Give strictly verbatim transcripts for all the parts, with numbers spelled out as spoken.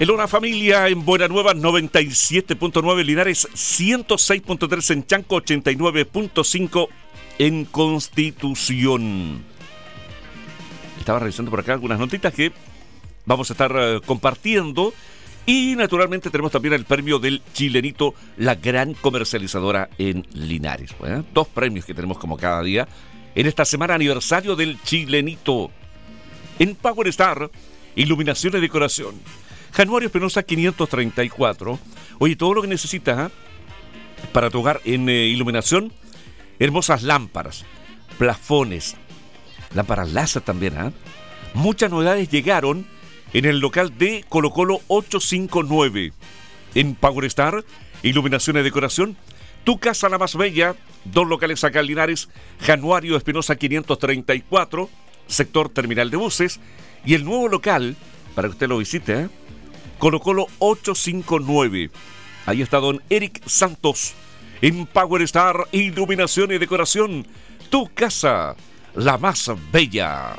En una familia en Buena Nueva, noventa y siete punto nueve Linares, ciento seis punto tres en Chanco, ochenta y nueve punto cinco en Constitución. Estaba revisando por acá algunas notitas que vamos a estar uh, compartiendo. Y naturalmente tenemos también el premio del Chilenito, la gran comercializadora en Linares. ¿Eh? Dos premios que tenemos como cada día en esta semana aniversario del Chilenito. En Power Star, iluminación y decoración. Januario Espinosa quinientos treinta y cuatro. Oye, todo lo que necesitas ¿eh? para tu hogar en eh, iluminación, hermosas lámparas, plafones, lámparas láser también. ¿eh? Muchas novedades llegaron en el local de Colo Colo ochocientos cincuenta y nueve. En Power Star, iluminación y decoración, tu casa la más bella. Dos locales acá en Linares, Januario Espinosa quinientos treinta y cuatro, sector terminal de buses. Y el nuevo local, para que usted lo visite, ¿eh? Colo Colo ochocientos cincuenta y nueve. Ahí está don Eric Santos. En Power Star, iluminación y decoración, tu casa la más bella.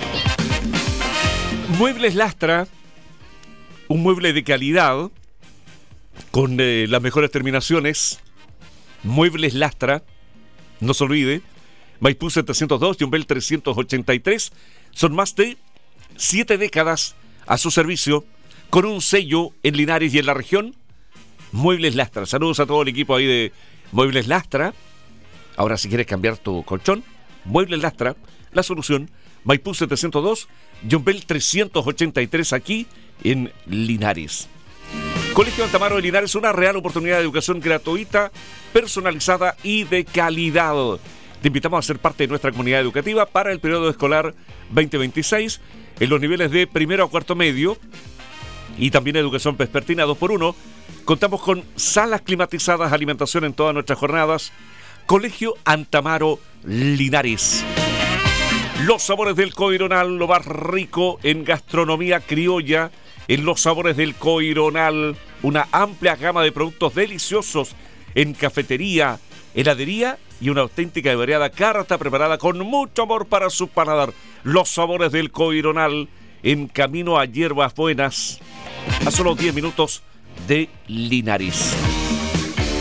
Muebles Lastra, un mueble de calidad con eh, las mejores terminaciones. Muebles Lastra, no se olvide, Maipú setecientos dos, Yumbel trescientos ochenta y tres, son más de siete décadas a su servicio, con un sello en Linares y en la región. Muebles Lastra, saludos a todo el equipo ahí de Muebles Lastra. Ahora si quieres cambiar tu colchón, Muebles Lastra, la solución, Maipú setecientos dos, Yumbel trescientos ochenta y tres, aquí en Linares. Colegio Altamaro de Linares, una real oportunidad de educación gratuita, personalizada y de calidad. Te invitamos a ser parte de nuestra comunidad educativa para el periodo escolar veinte veintiséis en los niveles de primero a cuarto medio y también educación vespertina dos por uno. Contamos con salas climatizadas, alimentación en todas nuestras jornadas. Colegio Altamaro Linares. Los sabores del Coironal, lo más rico en gastronomía criolla, en los sabores del Coironal, una amplia gama de productos deliciosos en cafetería, heladería y una auténtica y variada carta preparada con mucho amor para su paladar. Los sabores del Coironal, en camino a Hierbas Buenas, a solo diez minutos de Linares.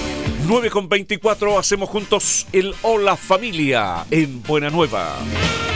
nueve con veinticuatro, hacemos juntos el Hola Familia en Buena Nueva.